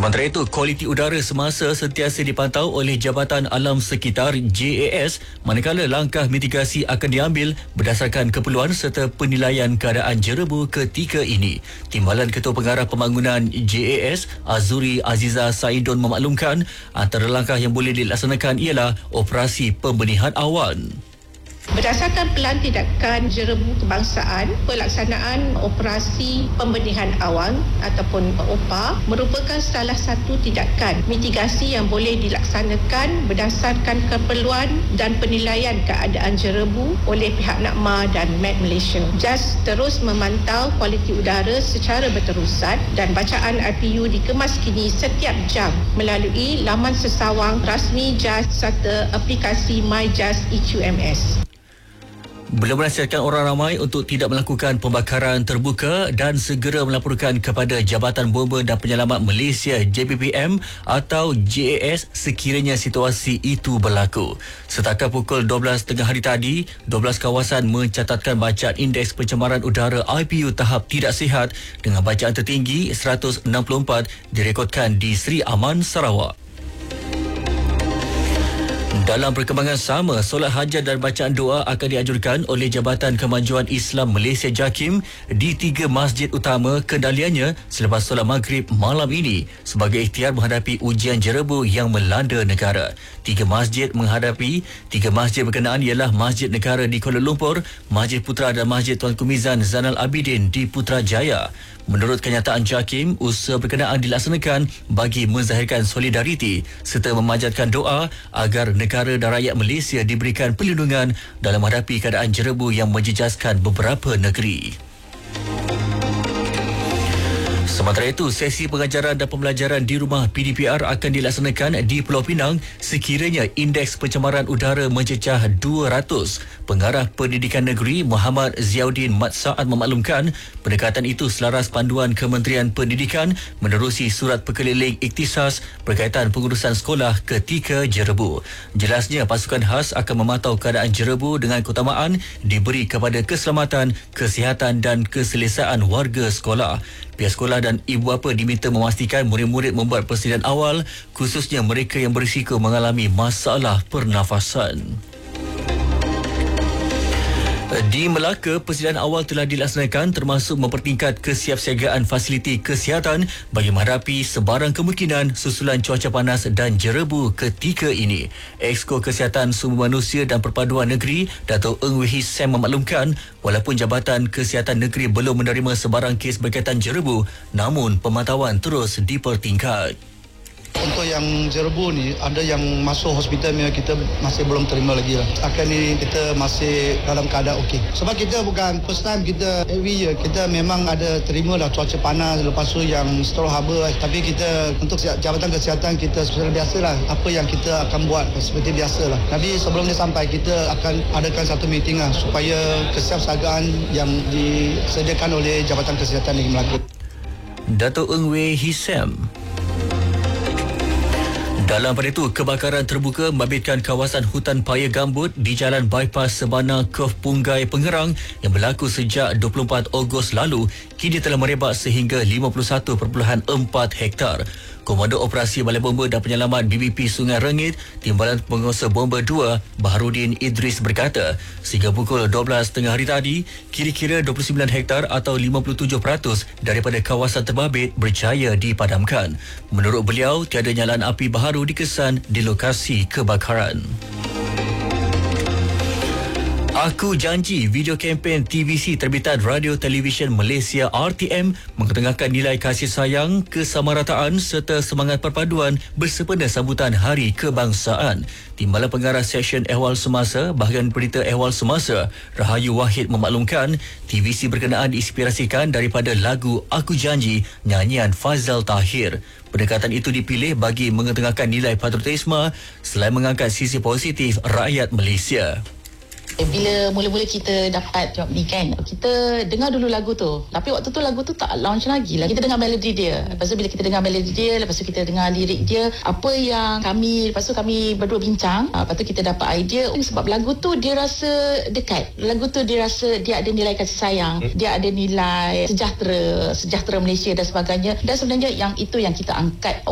Sementara itu, kualiti udara semasa sentiasa dipantau oleh Jabatan Alam Sekitar JAS, manakala langkah mitigasi akan diambil berdasarkan keperluan serta penilaian keadaan jerebu ketika ini. Timbalan Ketua Pengarah Pembangunan JAS, Azuri Aziza Saidon memaklumkan antara langkah yang boleh dilaksanakan ialah operasi pembenihan awan. Berdasarkan Pelan Tindakan Jerebu Kebangsaan, pelaksanaan operasi pembenihan awan ataupun OPA merupakan salah satu tindakan mitigasi yang boleh dilaksanakan berdasarkan keperluan dan penilaian keadaan jerebu oleh pihak NAKMA dan Met Malaysia. JAS terus memantau kualiti udara secara berterusan dan bacaan RPU dikemas kini setiap jam melalui laman sesawang rasmi JAS serta aplikasi MyJAS EQMS. Beliau menasihatkan orang ramai untuk tidak melakukan pembakaran terbuka dan segera melaporkan kepada Jabatan Bomba dan Penyelamat Malaysia JBPM atau JAS sekiranya situasi itu berlaku. Setakat pukul 12.30 hari tadi, 12 kawasan mencatatkan bacaan indeks pencemaran udara IPU tahap tidak sihat dengan bacaan tertinggi 164 direkodkan di Seri Aman, Sarawak. Dalam perkembangan sama, solat hajat dan bacaan doa akan dianjurkan oleh Jabatan Kemajuan Islam Malaysia JAKIM di 3 masjid utama kendaliannya selepas solat maghrib malam ini sebagai ikhtiar menghadapi ujian jerebu yang melanda negara. 3 masjid berkenaan ialah Masjid Negara di Kuala Lumpur, Masjid Putra dan Masjid Tuanku Mizan Zainal Abidin di Putrajaya. Menurut kenyataan JAKIM, usaha berkenaan dilaksanakan bagi menzahirkan solidariti serta memanjatkan doa agar negara dan rakyat Malaysia diberikan perlindungan dalam menghadapi keadaan jerebu yang menjejaskan beberapa negeri. Sementara itu, sesi pengajaran dan pembelajaran di rumah PDPR akan dilaksanakan di Pulau Pinang sekiranya indeks pencemaran udara mencecah 200. Pengarah Pendidikan Negeri Muhammad Ziauddin Mat Saad memaklumkan pendekatan itu selaras panduan Kementerian Pendidikan menerusi surat perkeliling ikhtisas berkaitan pengurusan sekolah ketika jerebu. Jelasnya, pasukan khas akan memantau keadaan jerebu dengan keutamaan diberi kepada keselamatan, kesihatan dan keselesaan warga sekolah. Pihak sekolah dan ibu bapa diminta memastikan murid-murid membuat persediaan awal, khususnya mereka yang berisiko mengalami masalah pernafasan. Di Melaka, persediaan awal telah dilaksanakan termasuk mempertingkat kesiapsiagaan fasiliti kesihatan bagi menghadapi sebarang kemungkinan susulan cuaca panas dan jerebu ketika ini. Exco Kesihatan Sumber Manusia dan Perpaduan Negeri, Dato' Ng Wee Sam memaklumkan walaupun Jabatan Kesihatan Negeri belum menerima sebarang kes berkaitan jerebu, namun pemantauan terus dipertingkat. Untuk yang jerebu ni, ada yang masuk hospital memang kita masih belum terima lagi lah. Akan ni kita masih dalam keadaan okey. Sebab kita bukan first time, kita every year kita memang ada terima dah cuaca panas, lepas tu yang storm harbor. Tapi kita untuk Jabatan Kesihatan kita seperti biasa lah. Apa yang kita akan buat seperti biasa lah. Tapi sebelum dia sampai, kita akan adakan satu meeting lah supaya kesiapsiagaan yang disediakan oleh Jabatan Kesihatan Negeri Melaka. Dato' Ng Wee Sam. Dalam pada itu, kebakaran terbuka membabitkan kawasan hutan paya gambut di Jalan Bypass Sebana Kef Punggai Pengerang yang berlaku sejak 24 Ogos lalu kini telah merebak sehingga 51.4 hektar. Komando Operasi Balai Bomba dan Penyelamat BBP Sungai Rengit, Timbalan Penguasa Bomba 2 Baharudin Idris berkata, sehingga pukul 12.30 hari tadi, kira-kira 29 hektar atau 57% daripada kawasan terbabit berjaya dipadamkan. Menurut beliau, tiada nyalaan api baharu dikesan di lokasi kebakaran. Aku Janji, video kempen TVC terbitan Radio Televisyen Malaysia RTM mengetengahkan nilai kasih sayang, kesamarataan serta semangat perpaduan bersempena sambutan Hari Kebangsaan. Timbalan Pengarah Seksyen Ehwal Semasa, bahagian berita Ehwal Semasa, Rahayu Wahid memaklumkan TVC berkenaan diinspirasikan daripada lagu Aku Janji nyanyian Fazal Tahir. Pendekatan itu dipilih bagi mengetengahkan nilai patriotisme selain mengangkat sisi positif rakyat Malaysia. Bila mula-mula kita dapat job ni kan, kita dengar dulu lagu tu. Tapi waktu tu lagu tu tak launch lagi lah. Kita dengar melodi dia. Lepas tu bila kita dengar melodi dia, lepas tu kita dengar lirik dia, apa yang lepas tu kami berdua bincang. Lepas tu kita dapat idea. Sebab lagu tu dia rasa dekat. Lagu tu dia rasa dia ada nilai kasih sayang. Dia ada nilai sejahtera Malaysia dan sebagainya. Dan sebenarnya yang itu yang kita angkat